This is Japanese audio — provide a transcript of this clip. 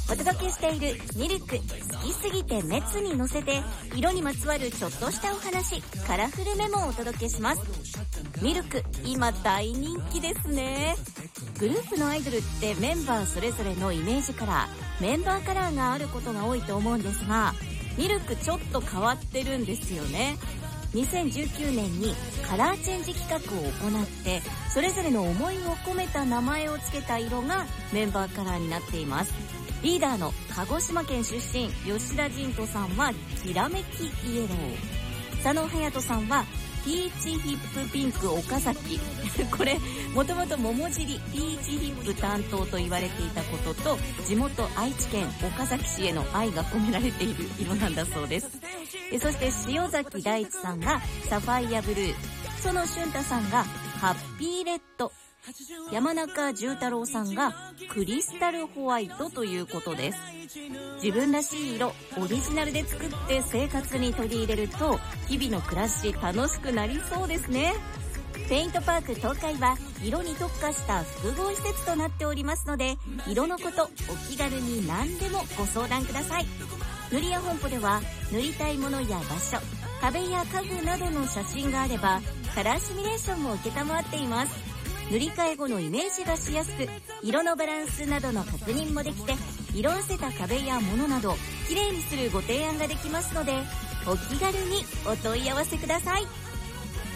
お届けしているミルク好きすぎて熱に乗せて色にまつわるちょっとしたお話、カラフルメモをお届けします。ミルク今大人気ですね。グループのアイドルってメンバーそれぞれのイメージカラー、メンバーカラーがあることが多いと思うんですが、ミルクちょっと変わってるんですよね。2019年にカラーチェンジ企画を行って、それぞれの思いを込めた名前を付けた色がメンバーカラーになっています。リーダーの鹿児島県出身吉田仁人さんはきらめきイエロー、佐野隼人さんはピーチヒップピンク岡崎これもともと桃尻ピーチヒップ担当と言われていたことと、地元愛知県岡崎市への愛が込められている色なんだそうです。そして塩崎大地さんがサファイアブルー、園俊太さんがハッピーレッド、山中重太郎さんがクリスタルホワイトということです。自分らしい色オリジナルで作って生活に取り入れると、日々の暮らし楽しくなりそうですね。ペイントパーク東海は色に特化した複合施設となっておりますので、色のことお気軽に何でもご相談ください。塗り屋本舗では塗りたいものや場所、壁や家具などの写真があればカラーシミュレーションも承っています。塗り替え後のイメージがしやすく、色のバランスなどの確認もできて、色あせた壁や物などきれいにするご提案ができますので、お気軽にお問い合わせください。